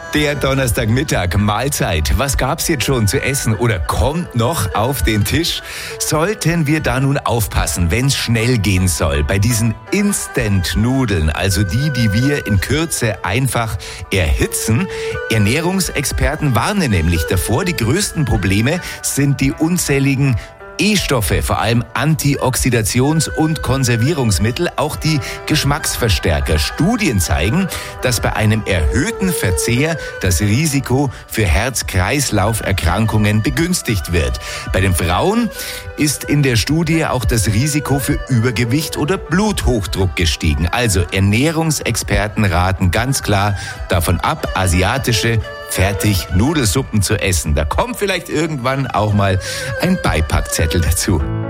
Der Donnerstagmittag, Mahlzeit. Was gab's jetzt schon zu essen oder kommt noch auf den Tisch? Sollten wir da nun aufpassen, wenn's schnell gehen soll, bei diesen Instant-Nudeln, also die wir in Kürze einfach erhitzen? Ernährungsexperten warnen nämlich davor, die größten Probleme sind die unzähligen E-Stoffe, vor allem Antioxidations- und Konservierungsmittel, auch die Geschmacksverstärker. Studien zeigen, dass bei einem erhöhten Verzehr das Risiko für Herz-Kreislauf-Erkrankungen begünstigt wird. Bei den Frauen ist in der Studie auch das Risiko für Übergewicht oder Bluthochdruck gestiegen. Also Ernährungsexperten raten ganz klar davon ab, asiatische Fertig-Nudelsuppen zu essen. Da kommt vielleicht irgendwann auch mal ein Beipackzettel dazu.